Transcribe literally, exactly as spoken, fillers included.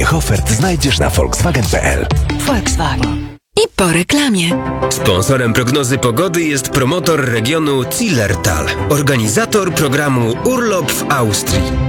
innych ofert znajdziesz na volkswagen kropka p l. Volkswagen. I po reklamie. Sponsorem prognozy pogody jest promotor regionu Zillertal, organizator programu Urlop w Austrii.